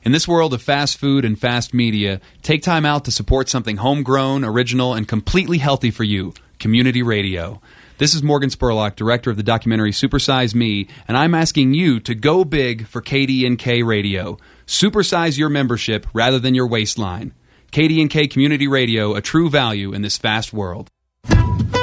In this world of fast food and fast media, take time out to support something homegrown, original, and completely healthy for you, community radio. This is Morgan Spurlock, director of the documentary Supersize Me, and I'm asking you to go big for KDNK Radio. Supersize your membership rather than your waistline. KDNK Community Radio, a true value in this fast world.